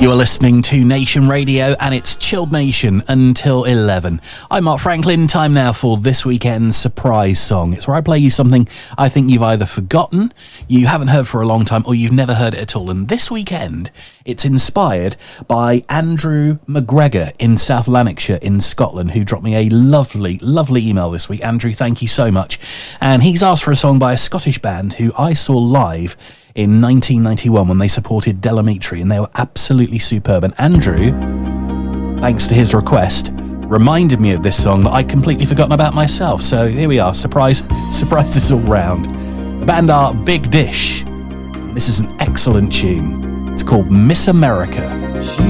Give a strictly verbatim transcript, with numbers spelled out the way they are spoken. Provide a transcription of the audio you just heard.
You are listening to Nation Radio, and it's Chilled Nation until eleven. I'm Mark Franklin. Time now for this weekend's surprise song. It's where I play you something I think you've either forgotten, you haven't heard for a long time, or you've never heard it at all. And this weekend, it's inspired by Andrew McGregor in South Lanarkshire in Scotland, who dropped me a lovely, lovely email this week. Andrew, thank you so much. And he's asked for a song by a Scottish band who I saw live in nineteen ninety-one when they supported Del Amitri, and they were absolutely superb. And Andrew, thanks to his request, reminded me of this song that I'd completely forgotten about myself. So here we are, surprise, surprises all round. The band are Big Dish. This is an excellent tune. It's called Miss America. She